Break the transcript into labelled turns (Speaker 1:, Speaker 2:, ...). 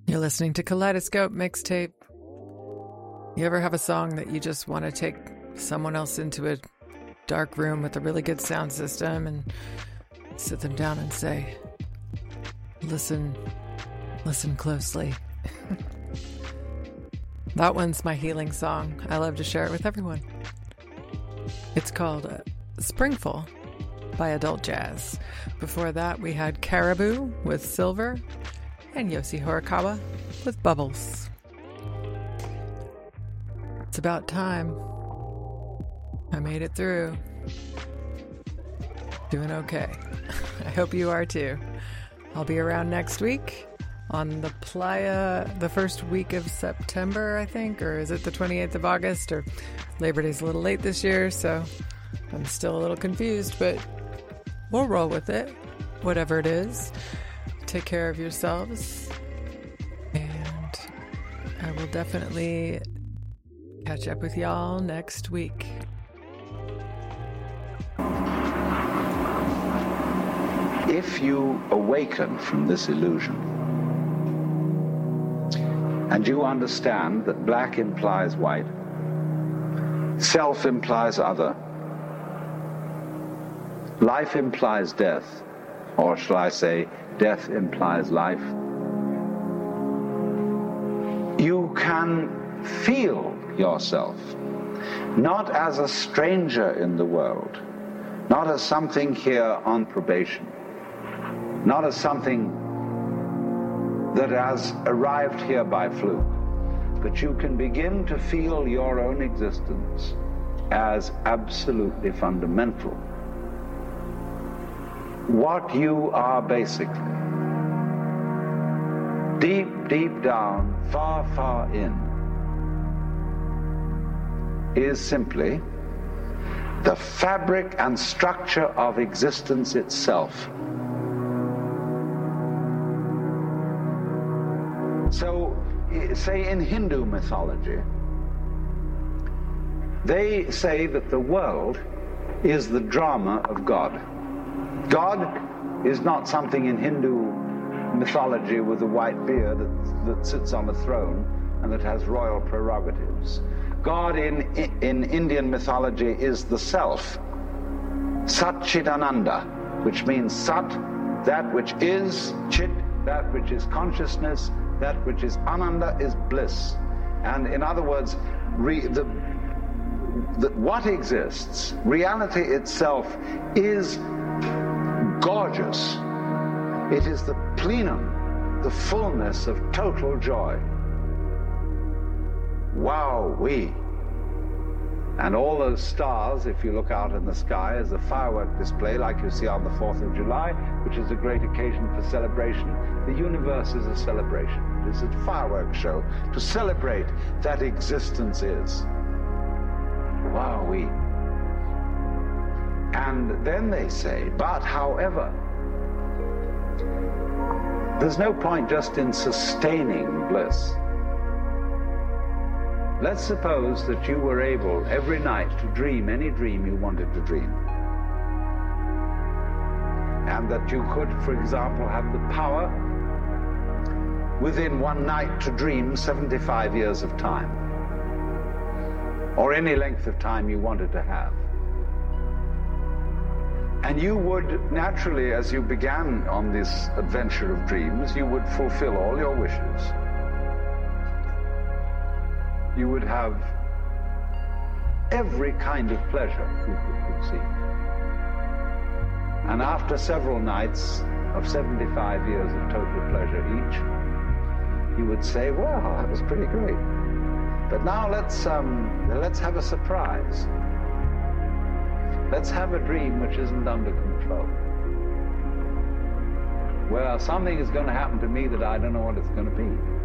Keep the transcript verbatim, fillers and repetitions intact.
Speaker 1: You're listening to Kaleidoscope Mixtape. You ever have a song that you just want to take someone else into a dark room with a really good sound system and sit them down and say, listen, listen closely. That one's my healing song. I love to share it with everyone. It's called uh, Springful by Adult Jazz. Before that, we had Caribou with Silver and Yoshi Horikawa with Bubbles. It's about time. I made it through. Doing okay. I hope you are too. I'll be around next week on the Playa the first week of September, I think, or is it the twenty-eighth of August? Or Labor Day's a little late this year, so I'm still a little confused, but we'll roll with it, whatever it is. Take care of yourselves, and I will definitely catch up with y'all next week.
Speaker 2: If you awaken from this illusion and you understand that black implies white, self implies other, life implies death, or shall I say, death implies life, you can feel yourself not as a stranger in the world, not as something here on probation, not as something that has arrived here by fluke, but you can begin to feel your own existence as absolutely fundamental. What you are basically, deep, deep down, far, far in, is simply the fabric and structure of existence itself. So, say in Hindu mythology, they say that the world is the drama of God. God is not something in Hindu mythology with a white beard that, that sits on a throne and that has royal prerogatives. God in, in Indian mythology is the self, Satchidananda, which means Sat, that which is, Chit, that which is consciousness, that which is Ananda is bliss. And in other words, re, the, the, what exists, reality itself, is gorgeous. It is the plenum, the fullness of total joy. Wow-wee. And all those stars, if you look out in the sky, as a firework display like you see on the fourth of July, which is a great occasion for celebration. The universe is a celebration. It is a firework show to celebrate that existence is. Wow-wee. And then they say, but however, there's no point just in sustaining bliss. Let's suppose that you were able every night to dream any dream you wanted to dream. And that you could, for example, have the power within one night to dream seventy-five years of time. Or any length of time you wanted to have. And you would naturally, as you began on this adventure of dreams, you would fulfill all your wishes. You would have every kind of pleasure you could conceive. And after several nights of seventy-five years of total pleasure each, you would say, well, that was pretty great. But now let's, um, let's have a surprise. Let's have a dream which isn't under control. Well, something is going to happen to me that I don't know what it's going to be.